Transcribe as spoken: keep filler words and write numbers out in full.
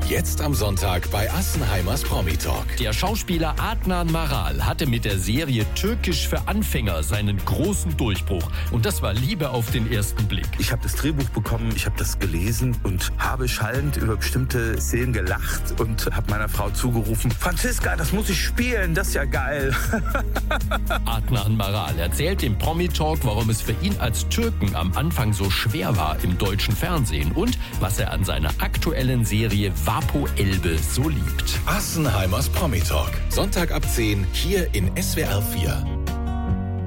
Jetzt am Sonntag bei Assenheimers Promi Talk. Der Schauspieler Adnan Maral hatte mit der Serie Türkisch für Anfänger seinen großen Durchbruch. Und das war Liebe auf den ersten Blick. Ich habe das Drehbuch bekommen, ich habe das gelesen und habe schallend über bestimmte Szenen gelacht und habe meiner Frau zugerufen, Franziska, das muss ich spielen, das ist ja geil. Adnan Maral erzählt im Promi Talk, warum es für ihn als Türken am Anfang so schwer war im deutschen Fernsehen und was er an seiner aktuellen Serie Vapo Elbe so liebt. Assenheimers Promi Talk. Sonntag ab zehn hier in S W R vier.